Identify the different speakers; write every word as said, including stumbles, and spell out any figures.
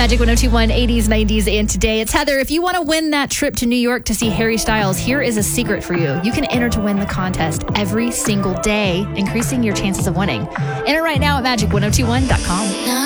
Speaker 1: Magic one oh two one, eighties, nineties, and today. It's Heather. If you want to win that trip to New York to see Harry Styles, here is a secret for you. You can enter to win the contest every single day, increasing your chances of winning. Enter right now at magic ten twenty-one dot com.